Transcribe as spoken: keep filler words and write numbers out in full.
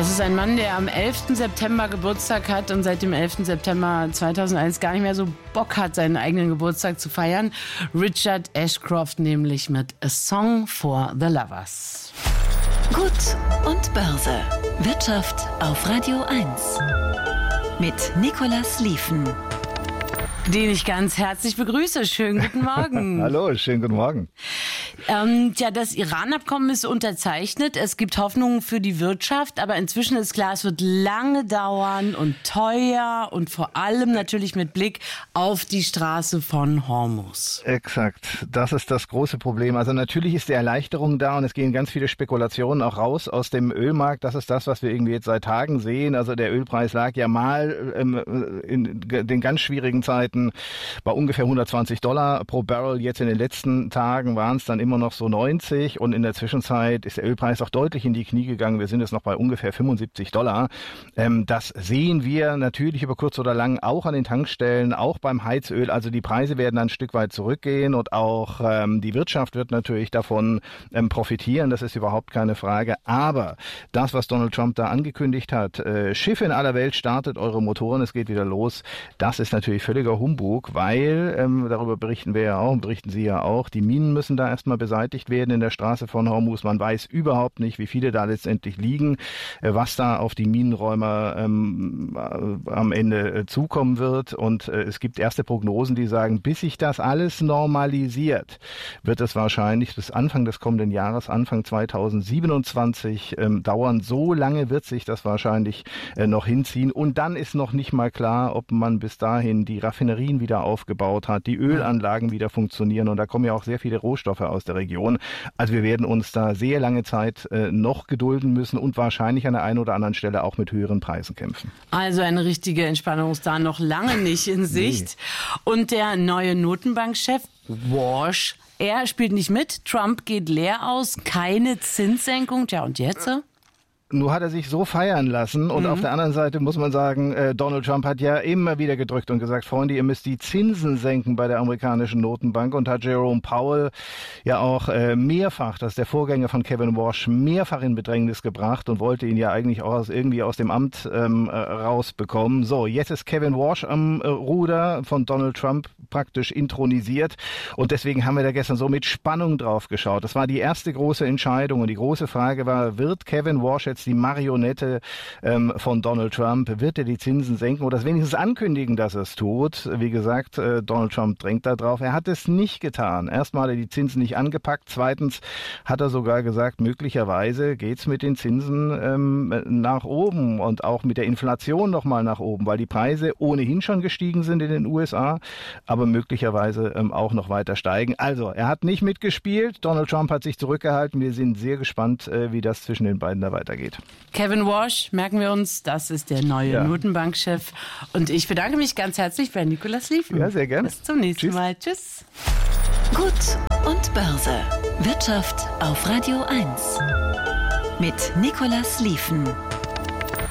Das ist ein Mann, der am elften September Geburtstag hat und seit dem elften September zweitausendeins gar nicht mehr so Bock hat, seinen eigenen Geburtstag zu feiern. Richard Ashcroft nämlich mit A Song for the Lovers. Gut und Börse. Wirtschaft auf Radio eins. Mit Nicolas Liefen. Den ich ganz herzlich begrüße. Schönen guten Morgen. Hallo, schönen guten Morgen. Ähm, ja, das Iran-Abkommen ist unterzeichnet. Es gibt Hoffnungen für die Wirtschaft, aber inzwischen ist klar, es wird lange dauern und teuer und vor allem natürlich mit Blick auf die Straße von Hormuz. Exakt, das ist das große Problem. Also natürlich ist die Erleichterung da und es gehen ganz viele Spekulationen auch raus aus dem Ölmarkt. Das ist das, was wir irgendwie jetzt seit Tagen sehen. Also der Ölpreis lag ja mal ähm, in den ganz schwierigen Zeiten bei ungefähr hundertzwanzig Dollar pro Barrel. Jetzt in den letzten Tagen waren es dann immer noch so neunzig und in der Zwischenzeit ist der Ölpreis auch deutlich in die Knie gegangen. Wir sind jetzt noch bei ungefähr fünfundsiebzig Dollar. Ähm, das sehen wir natürlich über kurz oder lang auch an den Tankstellen, auch beim Heizöl. Also die Preise werden ein Stück weit zurückgehen und auch ähm, die Wirtschaft wird natürlich davon ähm, profitieren. Das ist überhaupt keine Frage. Aber das, was Donald Trump da angekündigt hat, äh, Schiffe in aller Welt, startet eure Motoren, es geht wieder los, das ist natürlich völliger Humbug, weil, ähm, darüber berichten wir ja auch, berichten Sie ja auch, die Minen müssen da erstmal beseitigt werden in der Straße von Hormuz. Man weiß überhaupt nicht, wie viele da letztendlich liegen, äh, was da auf die Minenräumer ähm, äh, am Ende äh, zukommen wird. Und äh, es gibt erste Prognosen, die sagen, bis sich das alles normalisiert, wird es wahrscheinlich bis Anfang des kommenden Jahres, Anfang zweitausendsiebenundzwanzig ähm, dauern. So lange wird sich das wahrscheinlich äh, noch hinziehen. Und dann ist noch nicht mal klar, ob man bis dahin die Raffinerien wieder aufgebaut hat, die Ölanlagen wieder funktionieren. Und da kommen ja auch sehr viele Rohstoffe aus der Region. Also wir werden uns da sehr lange Zeit äh, noch gedulden müssen und wahrscheinlich an der einen oder anderen Stelle auch mit höheren Preisen kämpfen. Also eine richtige Entspannung ist da noch lange nicht in Sicht. Nee. Und der neue Notenbankchef Walsh, er spielt nicht mit. Trump geht leer aus, keine Zinssenkung. Tja, und jetzt? Nur hat er sich so feiern lassen und mhm. auf der anderen Seite muss man sagen, äh, Donald Trump hat ja immer wieder gedrückt und gesagt, Freunde, ihr müsst die Zinsen senken bei der amerikanischen Notenbank und hat Jerome Powell ja auch äh, mehrfach, das ist der Vorgänger von Kevin Walsh, mehrfach in Bedrängnis gebracht und wollte ihn ja eigentlich auch aus, irgendwie aus dem Amt ähm, äh, rausbekommen. So, jetzt ist Kevin Walsh am äh, Ruder, von Donald Trump praktisch intronisiert und deswegen haben wir da gestern so mit Spannung drauf geschaut. Das war die erste große Entscheidung und die große Frage war, wird Kevin Walsh jetzt die Marionette ähm, von Donald Trump, wird er die Zinsen senken oder wenigstens ankündigen, dass er es tut? Wie gesagt, äh, Donald Trump drängt da drauf. Er hat es nicht getan. Erstmal hat er die Zinsen nicht angepackt. Zweitens hat er sogar gesagt, möglicherweise geht's mit den Zinsen ähm, nach oben und auch mit der Inflation nochmal nach oben, weil die Preise ohnehin schon gestiegen sind in den U S A, aber möglicherweise ähm, auch noch weiter steigen. Also, er hat nicht mitgespielt. Donald Trump hat sich zurückgehalten. Wir sind sehr gespannt, äh, wie das zwischen den beiden da weitergeht. Kevin Walsh, merken wir uns, das ist der neue ja. Notenbankchef. Und ich bedanke mich ganz herzlich bei Nicolas Liefen. Ja, sehr gerne. Bis zum nächsten Tschüss. Mal. Tschüss. Gut und Börse. Wirtschaft auf Radio eins. Mit Nicolas Liefen.